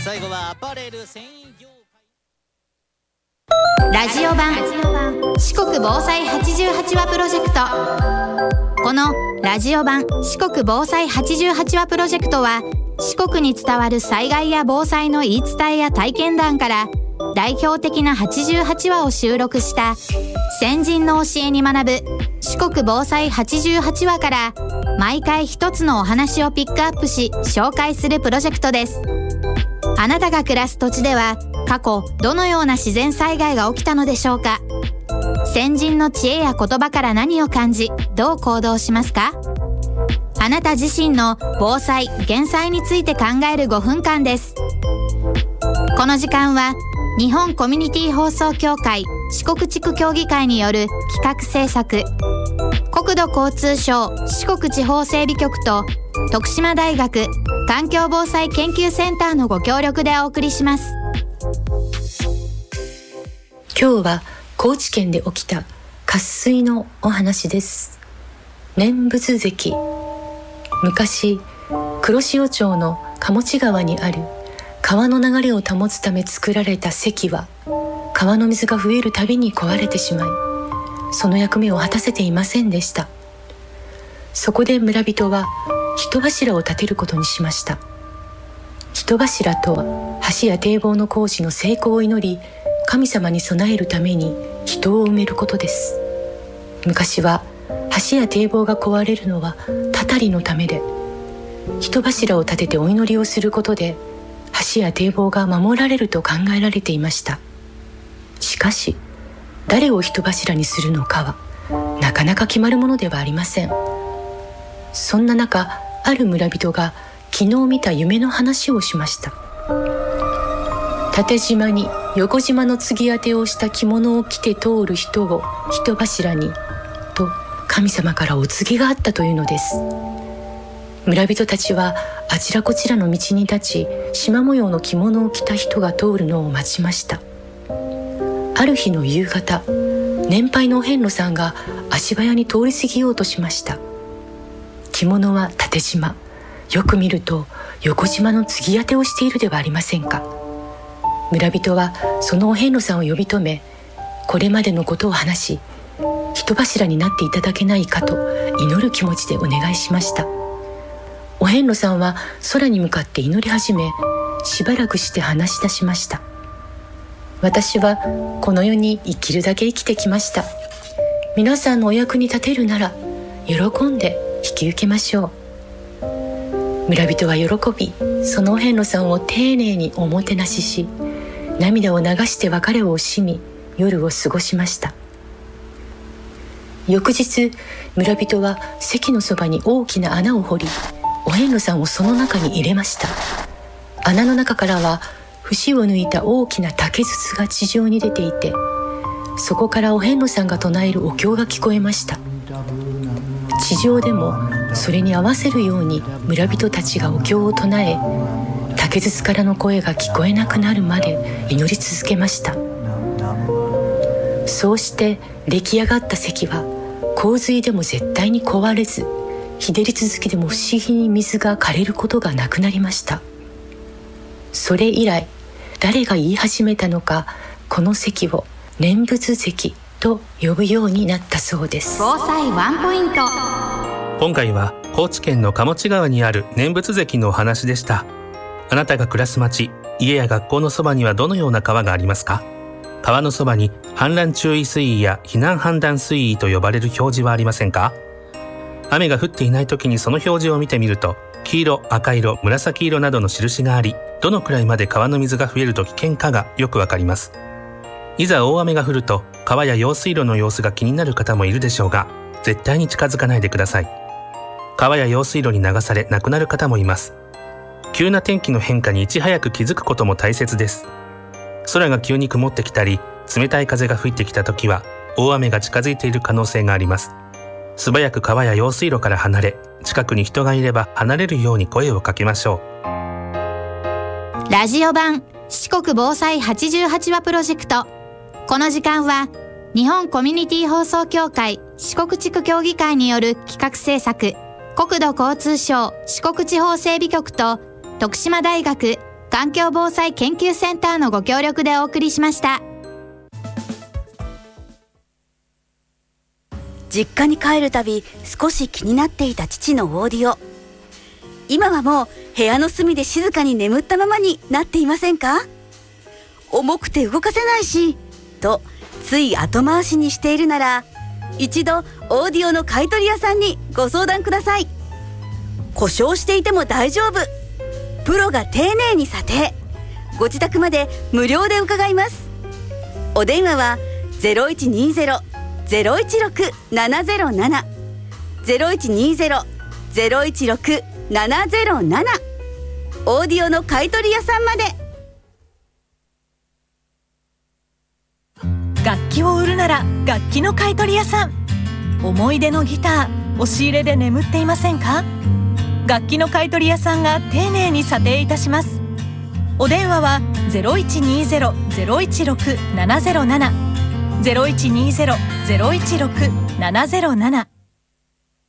最後はアパレル繊維業界ラジオ版四国防災88話プロジェクト。このラジオ版四国防災88話プロジェクトは、四国に伝わる災害や防災の言い伝えや体験談から代表的な88話を収録した先人の教えに学ぶ四国防災88話から、毎回一つのお話をピックアップし紹介するプロジェクトです。あなたが暮らす土地では過去どのような自然災害が起きたのでしょうか。先人の知恵や言葉から何を感じ、どう行動しますか。あなた自身の防災・減災について考える5分間です。この時間は日本コミュニティ放送協会四国地区協議会による企画制作、国土交通省四国地方整備局と徳島大学環境防災研究センターのご協力でお送りします。 今日は高知県で起きた渇水のお話です。念仏関。昔、黒潮町の鴨地川にある川の流れを保つため作られた堰は、川の水が増えるたびに壊れてしまい、その役目を果たせていませんでした。そこで村人は人柱を建てることにしました。人柱とは、橋や堤防の工事の成功を祈り、神様に備えるために人を埋めることです。昔は橋や堤防が壊れるのはたたりのためで、人柱を立ててお祈りをすることで橋や堤防が守られると考えられていました。しかし、誰を人柱にするのかはなかなか決まるものではありません。そんな中、ある村人が昨日見た夢の話をしました。縦縞に横縞の継ぎ当てをした着物を着て通る人を人柱にと神様からお告げがあったというのです。村人たちはあちらこちらの道に立ち、縞模様の着物を着た人が通るのを待ちました。ある日の夕方、年配のお遍路さんが足早に通り過ぎようとしました。着物は縦縞、よく見ると横縞の継ぎ当てをしているではありませんか。村人はそのお遍路さんを呼び止め、これまでのことを話し、人柱になっていただけないかと祈る気持ちでお願いしました。お遍路さんは空に向かって祈り始め、しばらくして話し出しました。私はこの世に生きるだけ生きてきました。皆さんのお役に立てるなら喜んで引き受けましょう。村人は喜び、そのお遍路さんを丁寧におもてなしし、涙を流して別れを惜しみ、夜を過ごしました。翌日、村人は堰のそばに大きな穴を掘り、お遍路さんをその中に入れました。穴の中からは節を抜いた大きな竹筒が地上に出ていて、そこからお遍路さんが唱えるお経が聞こえました。地上でもそれに合わせるように村人たちがお経を唱え、竹筒からの声が聞こえなくなるまで祈り続けました。そうして出来上がった堰は、洪水でも絶対に壊れず、日照り続きでも不思議に水が枯れることがなくなりました。それ以来、誰が言い始めたのか、この堰を念仏堰と呼ぶようになったそうです。 防災ワンポイント。 今回は高知県の鴨地川にある念仏堰のお話でした。あなたが暮らす町、家や学校のそばにはどのような川がありますか？川のそばに氾濫注意水位や避難判断水位と呼ばれる表示はありませんか？雨が降っていない時にその表示を見てみると、黄色、赤色、紫色などの印があり、どのくらいまで川の水が増えると危険かがよくわかります。いざ大雨が降ると、川や用水路の様子が気になる方もいるでしょうが、絶対に近づかないでください。川や用水路に流され亡くなる方もいます。急な天気の変化にいち早く気づくことも大切です。空が急に曇ってきたり、冷たい風が吹いてきた時は、大雨が近づいている可能性があります。素早く川や用水路から離れ、近くに人がいれば離れるように声をかけましょう。ラジオ版四国防災88話プロジェクト。この時間は日本コミュニティ放送協会四国地区協議会による企画制作、国土交通省四国地方整備局と徳島大学環境防災研究センターのご協力でお送りしました。 実家に帰るたび少し気になっていた父のオーディオ。今はもう部屋の隅で静かに眠ったままになっていませんか？重くて動かせないしとつい後回しにしているなら、一度オーディオの買取屋さんにご相談ください。故障していても大丈夫、プロが丁寧に査定、ご自宅まで無料で伺います。お電話は 0120-016-707 0120-016-707 オーディオの買取屋さんまで。 楽器を売るなら楽器の買取屋さん。思い出のギター、押し入れで眠っていませんか？楽器の買取屋さんが丁寧に査定いたします。お電話は 0120-016-707 0120-016-707